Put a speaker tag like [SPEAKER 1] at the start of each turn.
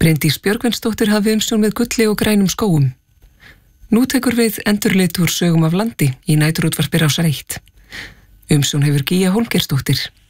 [SPEAKER 1] Bryndís Björgvinsdóttir hafi umsjón með gulli og grænum skógum. Nú tekur við endurlit úr sögum af landi í næturútvarpi Rásar 1. Umsjón hefur Gígja Hólmgeirsdóttir.